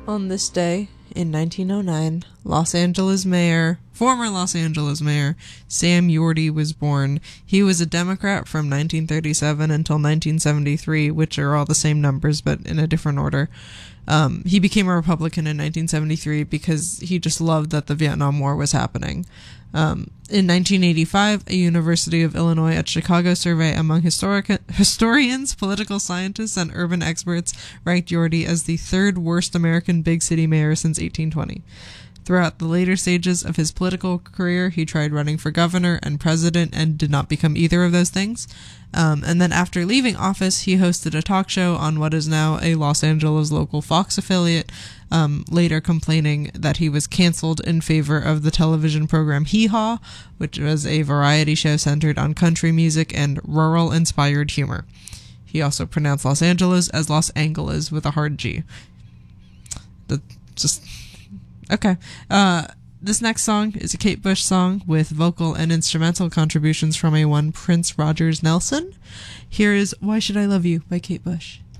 On this day, in 1909, former Los Angeles Mayor, Sam Yorty was born. He was a Democrat from 1937 until 1973, which are all the same numbers, but in a different order. He became a Republican in 1973 because he just loved that the Vietnam War was happening. In 1985, a University of Illinois at Chicago survey among historians, political scientists, and urban experts ranked Yorty as the third worst American big city mayor since 1820. Throughout the later stages of his political career, he tried running for governor and president and did not become either of those things. And then after leaving office, he hosted a talk show on what is now a Los Angeles local Fox affiliate, later complaining that he was canceled in favor of the television program Hee Haw, which was a variety show centered on country music and rural-inspired humor. He also pronounced Los Angeles as Los Angeles with a hard G. Okay. This next song is a Kate Bush song with vocal and instrumental contributions from one Prince Rogers Nelson. Here is Why Should I Love You by Kate Bush.